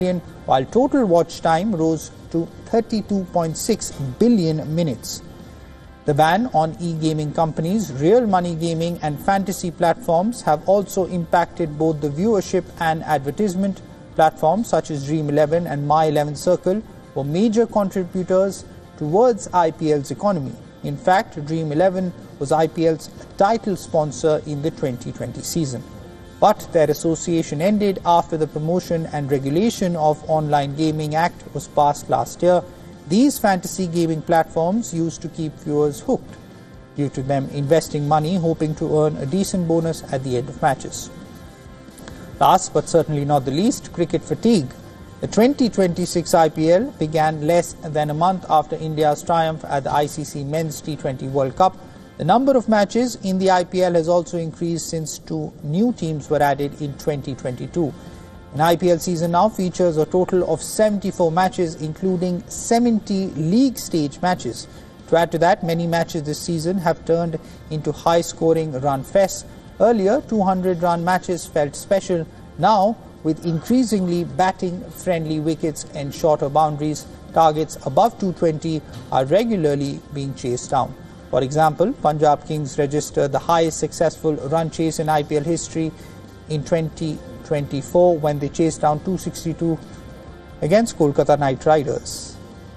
while total watch time rose to 32.6 billion minutes. The ban on e-gaming companies, real money gaming and fantasy platforms have also impacted both the viewership and advertisement. Platforms such as Dream11 and My11 Circle were major contributors towards IPL's economy. In fact, Dream11 was IPL's title sponsor in the 2020 season. But their association ended after the Promotion and Regulation of Online Gaming Act was passed last year. These fantasy gaming platforms used to keep viewers hooked, due to them investing money hoping to earn a decent bonus at the end of matches. Last but certainly not the least, cricket fatigue. The 2026 IPL began less than a month after India's triumph at the ICC Men's T20 World Cup. The number of matches in the IPL has also increased since 2 new teams were added in 2022. An IPL season now features a total of 74 matches, including 70 league stage matches. To add to that, many matches this season have turned into high-scoring run fests. Earlier, 200-run matches felt special. Now, with increasingly batting-friendly wickets and shorter boundaries, targets above 220 are regularly being chased down. For example, Punjab Kings registered the highest successful run chase in IPL history in 2024 when they chased down 262 against Kolkata Knight Riders.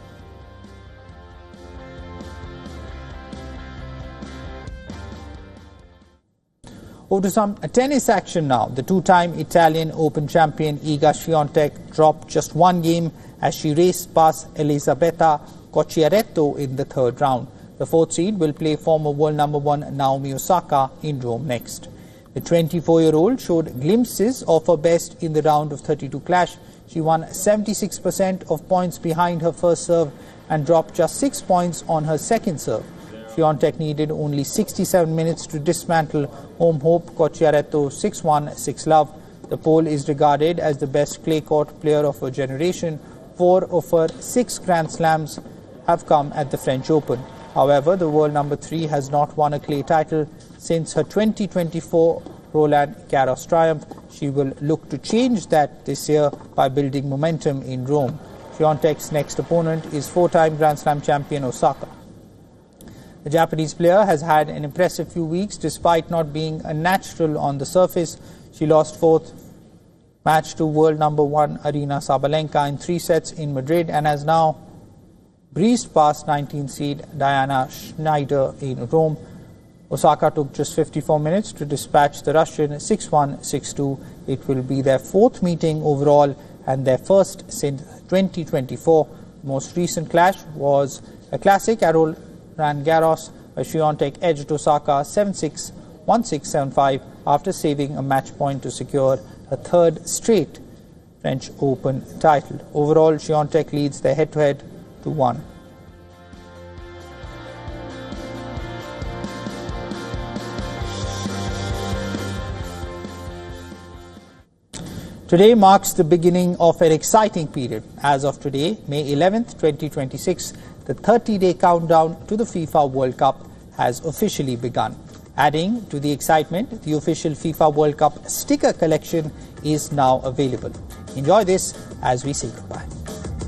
Over to some tennis action now. The two-time Italian Open champion Iga Swiatek dropped just 1 game as she raced past Elisabetta Cocciaretto in the 3rd round. The 4th seed will play former world number 1 Naomi Osaka in Rome next. The 24-year-old showed glimpses of her best in the round of 32 clash. She won 76% of points behind her first serve and dropped just 6 points on her second serve. Swiatek needed only 67 minutes to dismantle home hope Cocciaretto 6-1, 6-love. The Pole is regarded as the best clay court player of her generation. 4 of her 6 Grand Slams have come at the French Open. However, the world number 3 has not won a clay title since her 2024 Roland Garros triumph. She will look to change that this year by building momentum in Rome. Swiatek's next opponent is 4-time Grand Slam champion Osaka. The Japanese player has had an impressive few weeks despite not being a natural on the surface. She lost 4th match to world number 1 Aryna Sabalenka in 3 sets in Madrid and has now breezed past 19th seed Diana Schneider in Rome. Osaka took just 54 minutes to dispatch the Russian 6-1, 6-2. It will be their 4th meeting overall and their first since 2024. The most recent clash was a classic at Roland Garros, where Swiatek edged Osaka 7-6, 1-6, 7-5 after saving a match point to secure a 3rd straight French Open title. Overall, Swiatek leads their head-to-head 2-1. Today marks the beginning of an exciting period. As of today, May 11th, 2026, the 30-day countdown to the FIFA World Cup has officially begun. Adding to the excitement, the official FIFA World Cup sticker collection is now available. Enjoy this as we say goodbye.